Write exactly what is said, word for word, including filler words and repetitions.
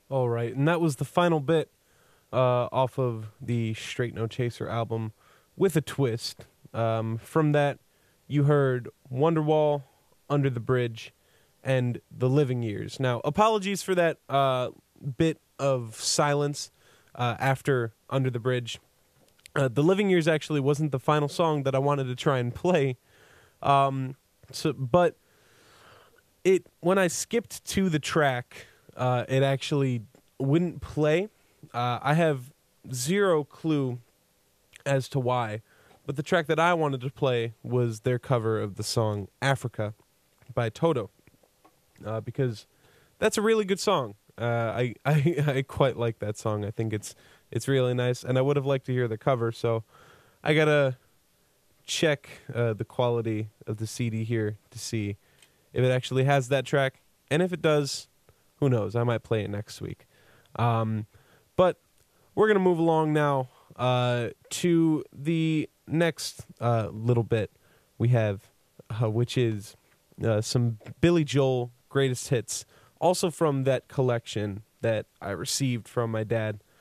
All right, and that was the final bit uh, off of the Straight No Chaser album with a twist. Um, from that, you heard Wonderwall, Under the Bridge, and The Living Years. Now, apologies for that uh, bit of silence uh, after Under the Bridge. Uh, the Living Years actually wasn't the final song that I wanted to try and play. Um, so, but it when I skipped to the track, uh, it actually wouldn't play. Uh, I have zero clue as to why, but the track that I wanted to play was their cover of the song Africa by Toto, uh, because that's a really good song. Uh, I, I I quite like that song. I think it's it's really nice, and I would have liked to hear the cover, so I gotta check uh, the quality of the C D here to see if it actually has that track, and if it does, who knows? I might play it next week. Um, but we're gonna move along now uh, to the next uh, little bit we have, uh, which is uh, some Billy Joel greatest hits, also from that collection that I received from my dad